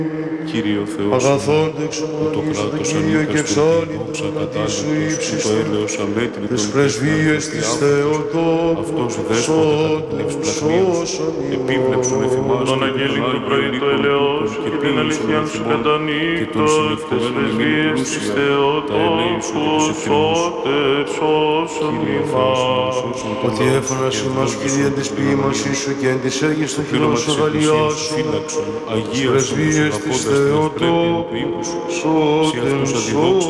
Κύριε ο Θεός, αγαθόντε το εξομολογήσου το κράτος Κύριο και ανήκαστο ψάλει δόξα το ονόματι σου κατάλληλος, το ύψιστο, έλεος αμέτρητον τις και πρεσβείες της Θεοτόκου, αυτός δέσποτα κατά την σώτου, ευσπλαχνία σου, σώσον επίβλεψον εφημάς Τον και αγγέλικο τον πρωί το Άγιο ελαιός σου και την ποιήσον αληθιάν σου ημών κατά και των νύχτα, τις συνευκομένων ημών πρεσβείες της πλούσια, τα ελέη σου και τους Θεοτόκου, ευκαιρμούς σου. σώτερ, σώσον Κύριε Θεός ημών, ημάς. σώσον τον ότι λαό σου έφωνας και ημάς, Κύριε, εν της ποιήμασής σου και εν της έργης των χειρών σου αγαλιάσου, φύλαξον, τις αγίασον, πρεσβείες της αγαπώντας την ευπρέπειαν του Θεοτόκου, οίκου σου, σοι σώτεν, αυτούς αντιδόξα